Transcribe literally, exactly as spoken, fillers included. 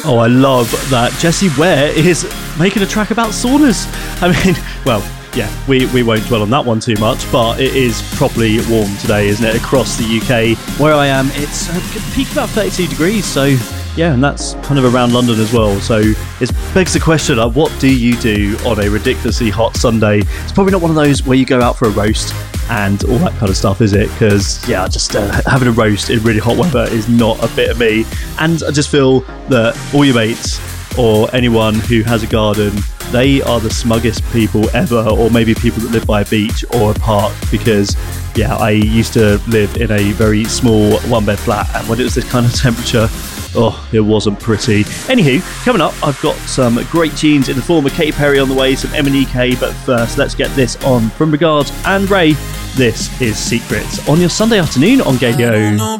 Oh, I love that Jessie Ware is making a track about saunas. I mean, well, yeah, we, we won't dwell on that one too much, but it is properly warm today, isn't it, across the U K. Where I am, it's a peak about thirty-two degrees, so yeah, and that's kind of around London as well. So it begs the question, like, what do you do on a ridiculously hot Sunday? It's probably not one of those where you go out for a roast and all that kind of stuff, is it? Because, yeah, just uh, having a roast in really hot weather is not a bit of me. And I just feel that all your mates or anyone who has a garden, they are the smuggest people ever, or maybe people that live by a beach or a park, because, yeah, I used to live in a very small one-bed flat, and when it was this kind of temperature, oh, it wasn't pretty. Anywho, coming up, I've got some great tunes in the form of Katy Perry on the way, some M N E K, but first, let's get this on from Regards and Ray. This is Secrets on your Sunday afternoon on Gadio.